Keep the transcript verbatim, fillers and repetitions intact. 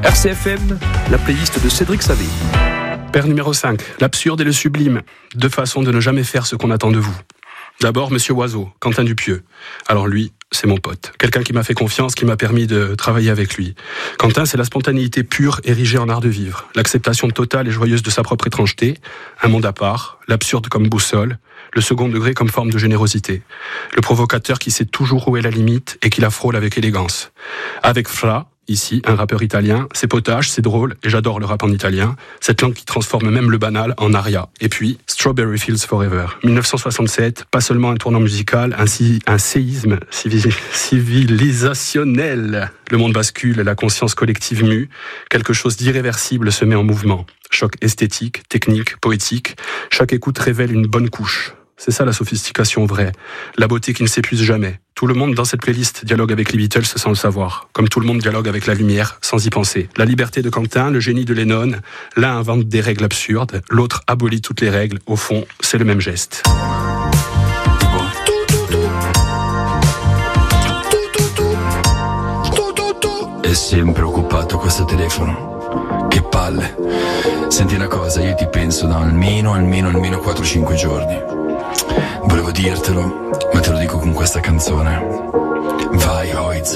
R C F M, la playlist de Cédric Savé. Père numéro cinq, l'absurde et le sublime. Deux façons de ne jamais faire ce qu'on attend de vous. D'abord, Monsieur Oiseau, Quentin Dupieux. Alors lui, c'est mon pote. Quelqu'un qui m'a fait confiance, qui m'a permis de travailler avec lui. Quentin, c'est la spontanéité pure érigée en art de vivre. L'acceptation totale et joyeuse de sa propre étrangeté. Un monde à part, l'absurde comme boussole, le second degré comme forme de générosité. Le provocateur qui sait toujours où est la limite et qui la frôle avec élégance. Avec Fra, ici, un rappeur italien, c'est potage, c'est drôle, et j'adore le rap en italien, cette langue qui transforme même le banal en aria. Et puis, Strawberry Fields Forever, dix-neuf cent soixante-sept, pas seulement un tournant musical, un, si, un séisme civil, civilisationnel. Le monde bascule, la conscience collective mue, quelque chose d'irréversible se met en mouvement. Choc esthétique, technique, poétique, chaque écoute révèle une bonne couche. C'est ça la sophistication vraie, la beauté qui ne s'épuise jamais. Tout le monde dans cette playlist dialogue avec les Beatles sans le savoir, comme tout le monde dialogue avec la lumière sans y penser. La liberté de Quentin, le génie de Lennon, l'un invente des règles absurdes, l'autre abolit toutes les règles. Au fond, c'est le même geste. È sempre occupato questo telefono. Che palle. Senti una cosa, io ti penso da almeno, almeno, almeno quattro cinque giorni. Volevo dirtelo, ma te lo dico con questa canzone. Vai,